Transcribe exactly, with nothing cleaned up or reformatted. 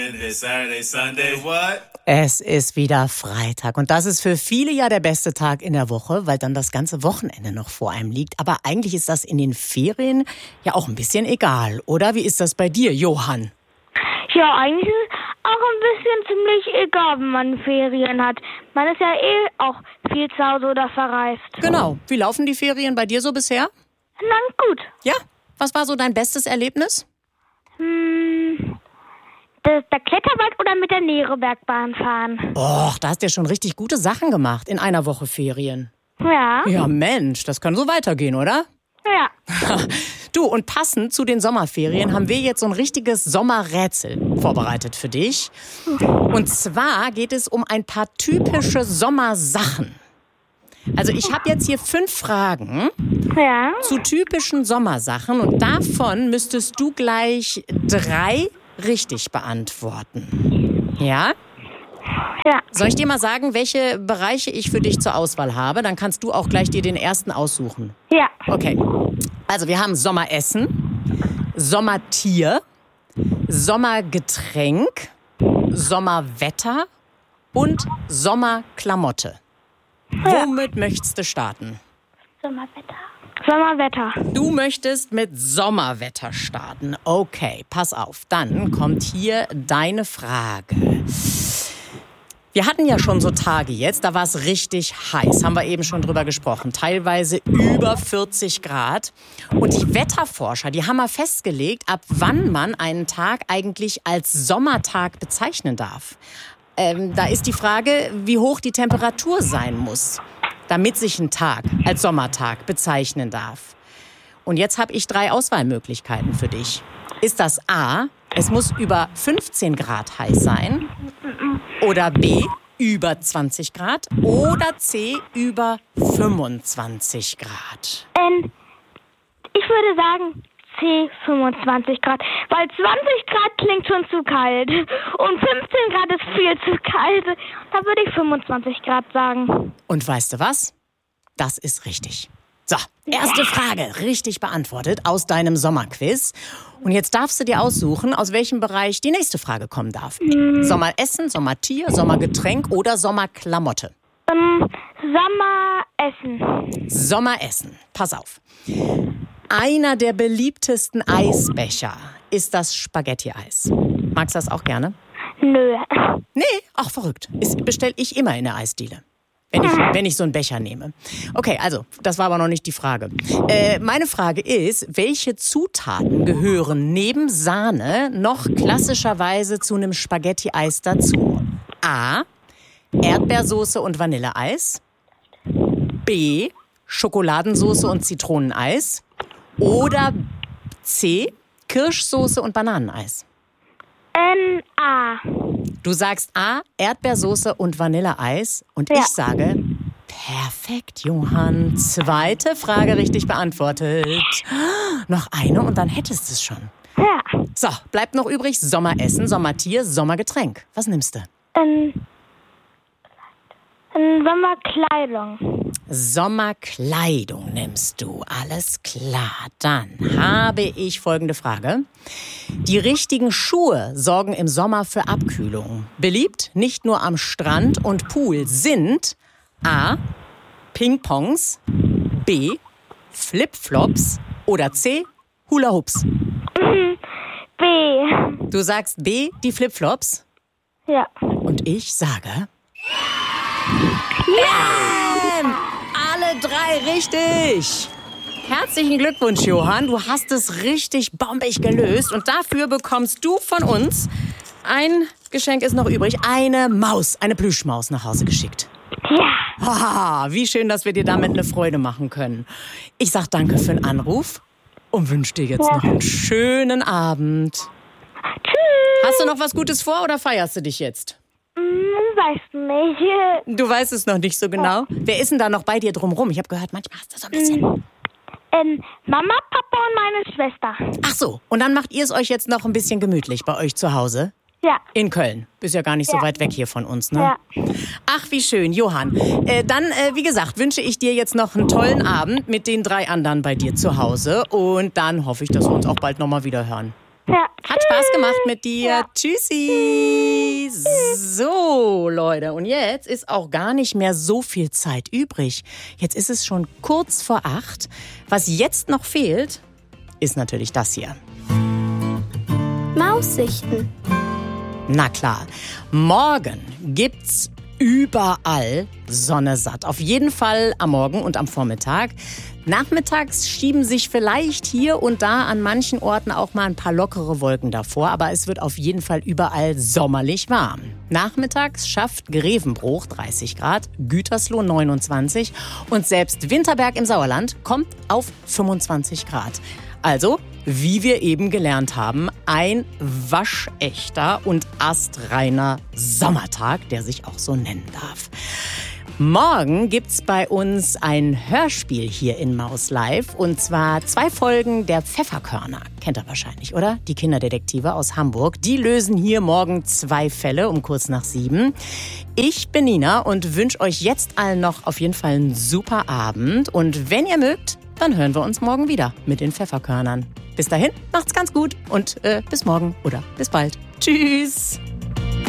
Saturday, Sunday, what? Es ist wieder Freitag und das ist für viele ja der beste Tag in der Woche, weil dann das ganze Wochenende noch vor einem liegt. Aber eigentlich ist das in den Ferien ja auch ein bisschen egal, oder? Wie ist das bei dir, Johann? Ja, eigentlich ist es auch ein bisschen ziemlich egal, wenn man Ferien hat. Man ist ja eh auch viel zu Hause oder verreist. Genau. Wie laufen die Ferien bei dir so bisher? Na gut. Ja? Was war so dein bestes Erlebnis? Hm, das, der Kletterwald oder mit der Nerebergbahn fahren. Och, da hast du ja schon richtig gute Sachen gemacht in einer Woche Ferien. Ja. Ja, Mensch, das kann so weitergehen, oder? Ja. Du, und passend zu den Sommerferien haben wir jetzt so ein richtiges Sommerrätsel vorbereitet für dich. Und zwar geht es um ein paar typische Sommersachen. Also ich habe jetzt hier fünf Fragen Ja. zu typischen Sommersachen und davon müsstest du gleich drei richtig beantworten. Ja? Ja. Soll ich dir mal sagen, welche Bereiche ich für dich zur Auswahl habe? Dann kannst du auch gleich dir den ersten aussuchen. Ja. Okay. Also wir haben Sommeressen, Sommertier, Sommergetränk, Sommerwetter und Sommerklamotte. Womit möchtest du starten? Sommerwetter. Sommerwetter. Du möchtest mit Sommerwetter starten. Okay, pass auf. Dann kommt hier deine Frage. Wir hatten ja schon so Tage jetzt, da war es richtig heiß, haben wir eben schon drüber gesprochen, teilweise über vierzig Grad. Und die Wetterforscher, die haben mal festgelegt, ab wann man einen Tag eigentlich als Sommertag bezeichnen darf. Ähm, da ist die Frage, wie hoch die Temperatur sein muss, damit sich ein Tag als Sommertag bezeichnen darf. Und jetzt habe ich drei Auswahlmöglichkeiten für dich. Ist das A, es muss über fünfzehn Grad heiß sein? Oder B, über zwanzig Grad? Oder C, über fünfundzwanzig Grad? Ähm, ich würde sagen C, fünfundzwanzig Grad. Weil zwanzig Grad klingt schon zu kalt. Und fünfzehn Grad ist viel zu kalt. Da würde ich fünfundzwanzig Grad sagen. Und weißt du was? Das ist richtig. So, erste Frage richtig beantwortet aus deinem Sommerquiz. Und jetzt darfst du dir aussuchen, aus welchem Bereich die nächste Frage kommen darf. Mhm. Sommeressen, Sommertier, Sommergetränk oder Sommerklamotte? Ähm, Sommeressen. Sommeressen. Pass auf. Einer der beliebtesten Eisbecher ist das Spaghetti-Eis. Magst du das auch gerne? Nö. Nee, ach verrückt. Bestelle ich immer in der Eisdiele. Wenn ich, wenn ich so einen Becher nehme. Okay, also, das war aber noch nicht die Frage. Äh, meine Frage ist, welche Zutaten gehören neben Sahne noch klassischerweise zu einem Spaghetti-Eis dazu? A, Erdbeersoße und Vanilleeis. B, Schokoladensoße und Zitroneneis. Oder C, Kirschsoße und Bananeneis. Ähm, A. Du sagst A, Erdbeersoße und Vanilleeis. Und Ja. ich sage, perfekt, Johann. Zweite Frage richtig beantwortet. Noch eine und dann hättest du es schon. Ja. So, bleibt noch übrig Sommeressen, Sommertier, Sommergetränk. Was nimmst du? Ähm, ähm, Sommerkleidung. Sommerkleidung nimmst du. Alles klar. Dann habe ich folgende Frage. Die richtigen Schuhe sorgen im Sommer für Abkühlung. Beliebt nicht nur am Strand und Pool sind A, Ping-Pongs, B, Flipflops oder C, Hula-Hoops. B. Du sagst B, die Flipflops? Ja. Und ich sage... Bam! Alle drei richtig! Herzlichen Glückwunsch, Johann. Du hast es richtig bombig gelöst. Und dafür bekommst du von uns, ein Geschenk ist noch übrig, eine Maus, eine Plüschmaus nach Hause geschickt. Ja. Haha, wie schön, dass wir dir damit eine Freude machen können. Ich sag danke für den Anruf und wünsche dir jetzt Ja. noch einen schönen Abend. Tschüss. Hast du noch was Gutes vor oder feierst du dich jetzt? Hm, weißt du nicht. Du weißt es noch nicht so genau. Wer ist denn da noch bei dir drumrum? Ich habe gehört, manchmal hast du so ein bisschen... Ähm, Mama, Papa und meine Schwester. Ach so, und dann macht ihr es euch jetzt noch ein bisschen gemütlich bei euch zu Hause? Ja. In Köln. Bist ja gar nicht so Ja. weit weg hier von uns, ne? Ja. Ach, wie schön, Johann. Äh, dann, äh, wie gesagt, wünsche ich dir jetzt noch einen tollen Abend mit den drei anderen bei dir zu Hause. Und dann hoffe ich, dass wir uns auch bald nochmal wieder hören. Ja. Hat Spaß gemacht mit dir. Ja. Tschüssi. So, Leute. Und jetzt ist auch gar nicht mehr so viel Zeit übrig. Jetzt ist es schon kurz vor acht. Was jetzt noch fehlt, ist natürlich das hier. Maussichten. Na klar, morgen gibt's überall Sonne satt. Auf jeden Fall am Morgen und am Vormittag. Nachmittags schieben sich vielleicht hier und da an manchen Orten auch mal ein paar lockere Wolken davor, aber es wird auf jeden Fall überall sommerlich warm. Nachmittags schafft Grevenbruch dreißig Grad, Gütersloh neunundzwanzig und selbst Winterberg im Sauerland kommt auf fünfundzwanzig Grad. Also, wie wir eben gelernt haben, ein waschechter und astreiner Sommertag, der sich auch so nennen darf. Morgen gibt's bei uns ein Hörspiel hier in Maus Live und zwar zwei Folgen der Pfefferkörner. Kennt ihr wahrscheinlich, oder? Die Kinderdetektive aus Hamburg. Die lösen hier morgen zwei Fälle um kurz nach sieben. Ich bin Nina und wünsche euch jetzt allen noch auf jeden Fall einen super Abend. Und wenn ihr mögt, dann hören wir uns morgen wieder mit den Pfefferkörnern. Bis dahin, macht's ganz gut und äh, bis morgen oder bis bald. Tschüss!